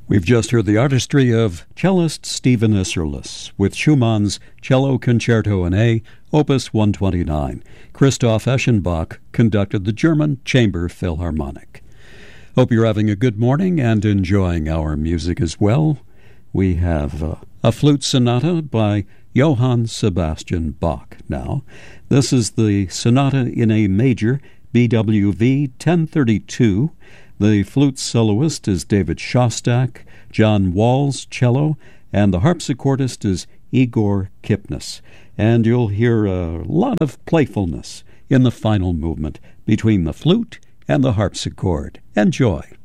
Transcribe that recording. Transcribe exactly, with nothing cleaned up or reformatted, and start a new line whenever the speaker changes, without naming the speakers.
We've just heard the artistry of cellist Stephen Isserlis with Schumann's Cello Concerto in A, Opus one twenty-nine. Christoph Eschenbach conducted the German Chamber Philharmonic. Hope you're having a good morning and enjoying our music as well. We have uh, a flute sonata by Johann Sebastian Bach now. This is the Sonata in A Major, B W V ten thirty-two. The flute soloist is David Shostak, John Walls, cello, and the harpsichordist is Igor Kipnis. And you'll hear a lot of playfulness in the final movement between the flute and the harpsichord. Enjoy.